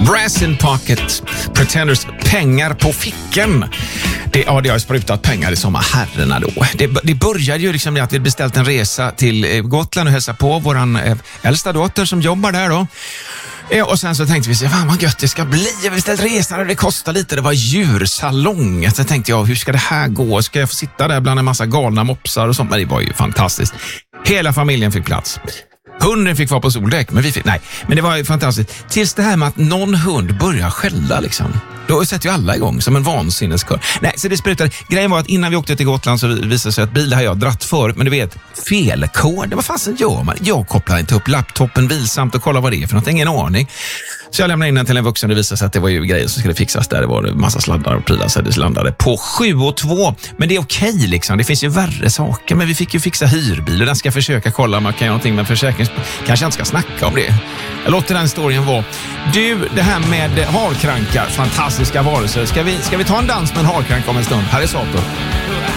Brass in pocket, Pretenders, pengar på fickan. Det har sprutat pengar i sommarherrarna då. Det började ju liksom med att vi beställt en resa till Gotland och hälsa på våran äldsta dotter som jobbar där då. Och sen så tänkte vi, fan vad gött det ska bli. Jag har beställt resan och det kostar lite. Det var djursalong. Så tänkte jag, hur ska det här gå? Ska jag få sitta där bland en massa galna mopsar och sånt? Men det var ju fantastiskt. Hela familjen fick plats. Hunden fick vara på soldäck, men vi fick, nej. Men det var ju fantastiskt. Tills det här med att någon hund börjar skälla liksom. Då sätter ju alla igång som en vansinneskör. Nej, så det sprutade. Grejen var att innan vi åkte till Gotland så visade det sig att bilar har jag dratt förut. Men du vet, felkod. Vad fasen gör man? Jag kopplar inte upp laptopen vilsamt och kollar vad det är för något. Ingen aning. Så jag lämnade in den till en vuxen och det visade sig att det var ju grejer som skulle fixas där. Det var en massa sladdar och prylar så det landade på 7,2. Men det är okej liksom. Det finns ju värre saker. Men vi fick ju fixa hyrbil och den ska försöka kolla om man kan göra någonting med kanske jag inte ska snacka om det. Jag låter den storyn vara. Du, det här med harkrankar, fantastiska varelser. Ska vi ta en dans med en harkrank om en stund? Här är Sato.